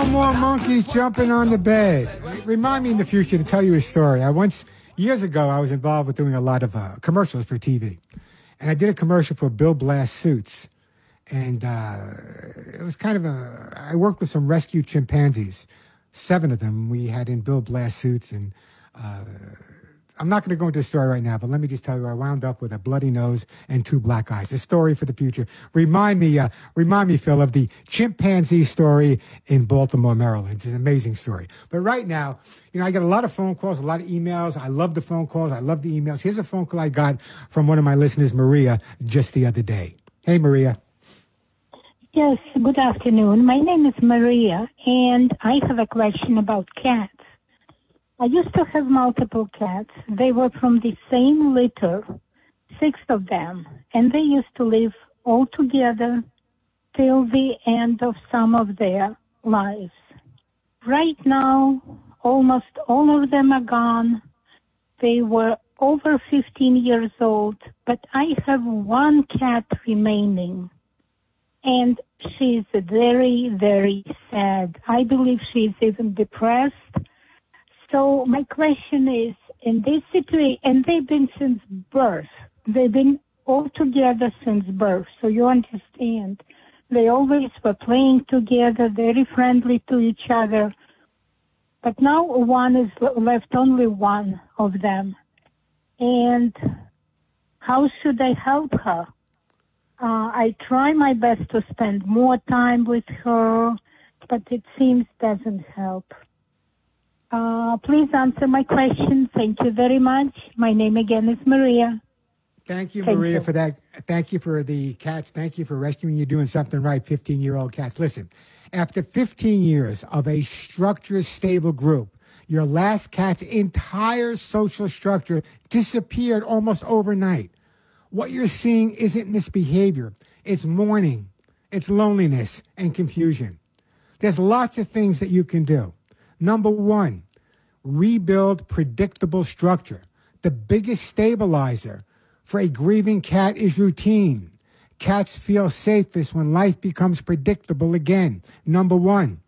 more monkeys jumping on the bed. Remind me in the future to tell you a story. Years ago, I was involved with doing a lot of commercials for TV. And I did a commercial for Bill Blass Suits. And it was I worked with some rescued chimpanzees. 7 of them we had in Bill Blass suits. And I'm not going to go into the story right now, but let me just tell you, I wound up with a bloody nose and 2 black eyes. A story for the future. Remind me, Phil, of the chimpanzee story in Baltimore, Maryland. It's an amazing story. But right now, I get a lot of phone calls, a lot of emails. I love the phone calls. I love the emails. Here's a phone call I got from one of my listeners, Maria, just the other day. Hey, Maria. Yes, good afternoon. My name is Maria, and I have a question about cats. I used to have multiple cats. They were from the same litter, 6 of them, and they used to live all together till the end of some of their lives. Right now, almost all of them are gone. They were over 15 years old, but I have 1 cat remaining, and she's very, very sad. I believe she's even depressed. So my question is, in this situation, and they've been since birth. They've been all together since birth. So you understand, they always were playing together, very friendly to each other. But now one is left, only 1 of them. And how should I help her? I try my best to spend more time with her, but it seems doesn't help. Please answer my question. Thank you very much. My name again is Maria. Thank you, Maria, for that. Thank you for the cats. Thank you for rescuing. You're doing something right, 15-year-old cats. Listen, after 15 years of a structured, stable group, your last cat's entire social structure disappeared almost overnight. What you're seeing isn't misbehavior. It's mourning. It's loneliness and confusion. There's lots of things that you can do. Number 1, rebuild predictable structure. The biggest stabilizer for a grieving cat is routine. Cats feel safest when life becomes predictable again. Number 1.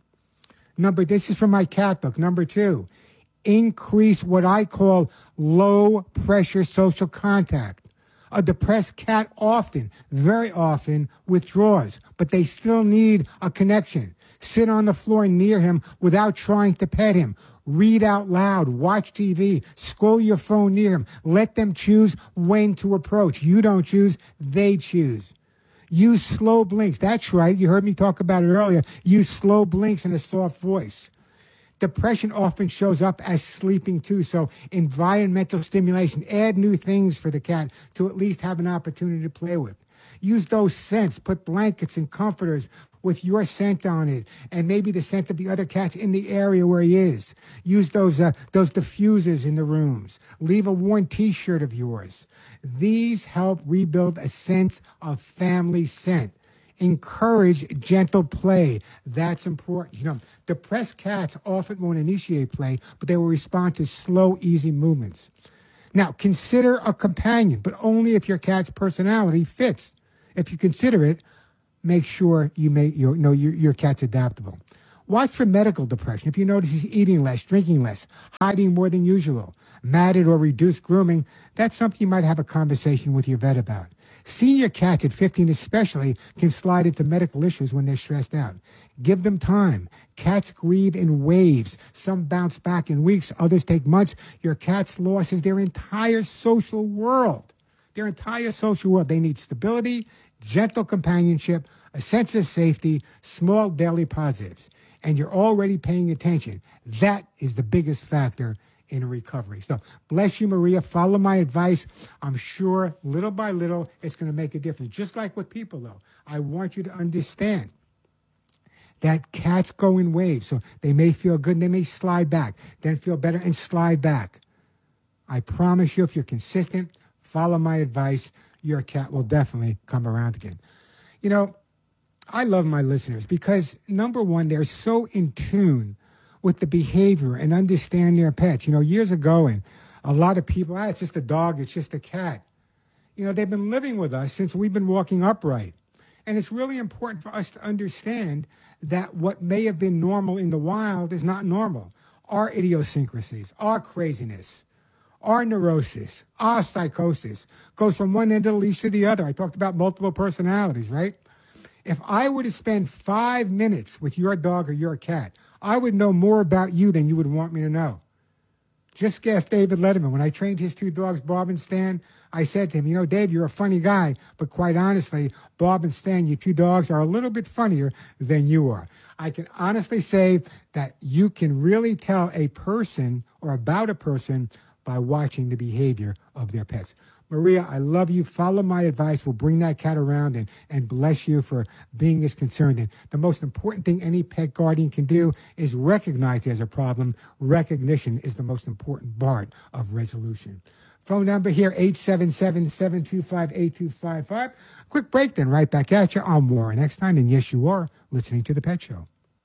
This is from my cat book. Number 2, increase what I call low pressure social contact. A depressed cat often, very often, withdraws, but they still need a connection. Sit on the floor near him without trying to pet him. Read out loud, watch TV, scroll your phone near him. Let them choose when to approach. You don't choose, they choose. Use slow blinks. That's right, you heard me talk about it earlier. Use slow blinks and a soft voice. Depression often shows up as sleeping too, so environmental stimulation. Add new things for the cat to at least have an opportunity to play with. Use those scents. Put blankets and comforters with your scent on it, and maybe the scent of the other cats in the area where he is. Use those diffusers in the rooms. Leave a worn T-shirt of yours. These help rebuild a sense of family scent. Encourage gentle play. That's important. Depressed cats often won't initiate play, but they will respond to slow, easy movements. Now, consider a companion, but only if your cat's personality fits. If you consider it, make sure your cat's adaptable. Watch for medical depression. If you notice he's eating less, drinking less, hiding more than usual, matted or reduced grooming, that's something you might have a conversation with your vet about. Senior cats at 15 especially can slide into medical issues when they're stressed out. Give them time. Cats grieve in waves. Some bounce back in weeks. Others take months. Your cat's loss is their entire social world. They need stability, gentle companionship, a sense of safety, small daily positives. And you're already paying attention. That is the biggest factor in recovery. So bless you, Maria. Follow my advice. I'm sure little by little it's going to make a difference. Just like with people, though, I want you to understand that cats go in waves. So they may feel good and they may slide back, then feel better and slide back. I promise you, if you're consistent, follow my advice, your cat will definitely come around again. I love my listeners because, number 1, they're so in tune with the behavior and understand their pets. Years ago, and a lot of people, it's just a dog, it's just a cat. They've been living with us since we've been walking upright. And it's really important for us to understand that what may have been normal in the wild is not normal. Our idiosyncrasies, our craziness, our neurosis, our psychosis goes from one end of the leash to the other. I talked about multiple personalities, right? If I were to spend 5 minutes with your dog or your cat, I would know more about you than you would want me to know. Just ask David Letterman. When I trained his 2 dogs, Bob and Stan, I said to him, you know, Dave, you're a funny guy, but quite honestly, Bob and Stan, your 2 dogs are a little bit funnier than you are. I can honestly say that you can really tell a person or about a person by watching the behavior of their pets. Maria, I love you. Follow my advice. We'll bring that cat around and bless you for being as concerned. And the most important thing any pet guardian can do is recognize there's a problem. Recognition is the most important part of resolution. Phone number here, 877-725-8255. Quick break, then right back at you on Warren Eckstein. And yes, you are listening to The Pet Show.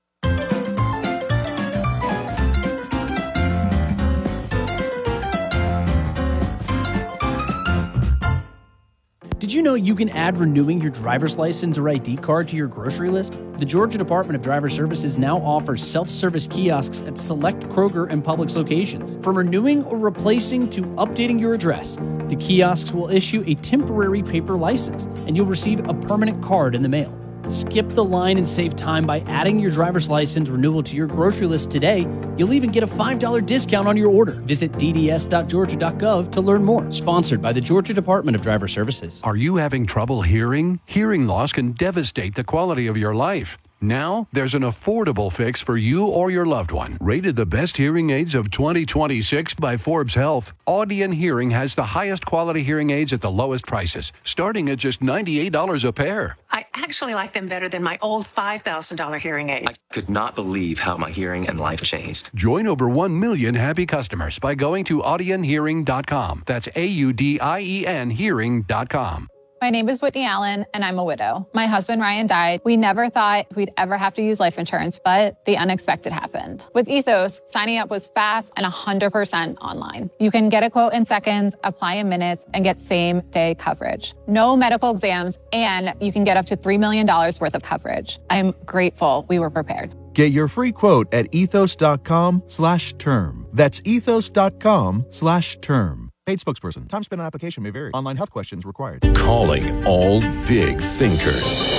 Did you know you can add renewing your driver's license or ID card to your grocery list? The Georgia Department of Driver Services now offers self-service kiosks at select Kroger and Publix locations. From renewing or replacing to updating your address, the kiosks will issue a temporary paper license, and you'll receive a permanent card in the mail. Skip the line and save time by adding your driver's license renewal to your grocery list today. You'll even get a $5 discount on your order. Visit dds.georgia.gov to learn more. Sponsored by the Georgia Department of Driver Services. Are you having trouble hearing? Hearing loss can devastate the quality of your life. Now, there's an affordable fix for you or your loved one. Rated the best hearing aids of 2026 by Forbes Health, Audion Hearing has the highest quality hearing aids at the lowest prices, starting at just $98 a pair. I actually like them better than my old $5,000 hearing aids. I could not believe how my hearing and life changed. Join over 1 million happy customers by going to audionhearing.com. That's AUDIEN hearing.com. My name is Whitney Allen, and I'm a widow. My husband, Ryan, died. We never thought we'd ever have to use life insurance, but the unexpected happened. With Ethos, signing up was fast and 100% online. You can get a quote in seconds, apply in minutes, and get same-day coverage. No medical exams, and you can get up to $3 million worth of coverage. I'm grateful we were prepared. Get your free quote at ethos.com/term. That's ethos.com/term. Paid spokesperson. Time spent on application may vary. Online health questions required. Calling all big thinkers.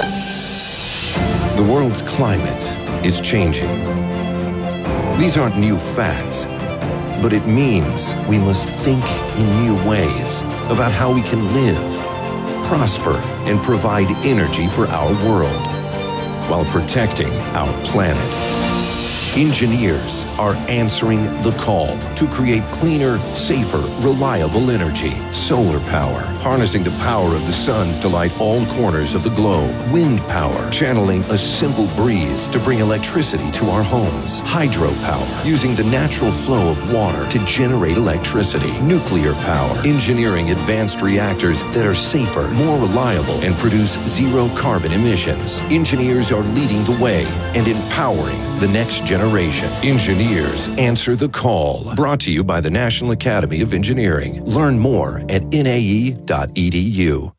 The world's climate is changing. These aren't new facts, but it means we must think in new ways about how we can live, prosper, and provide energy for our world while protecting our planet. Engineers are answering the call to create cleaner, safer, reliable energy. Solar power, harnessing the power of the sun to light all corners of the globe. Wind power, channeling a simple breeze to bring electricity to our homes. Hydropower, using the natural flow of water to generate electricity. Nuclear power, engineering advanced reactors that are safer, more reliable, and produce zero carbon emissions. Engineers are leading the way and empowering the next generation. Engineers answer the call. Brought to you by the National Academy of Engineering. Learn more at nae.edu.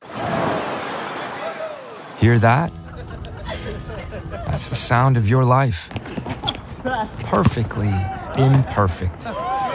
Hear that? That's the sound of your life. Perfectly imperfect.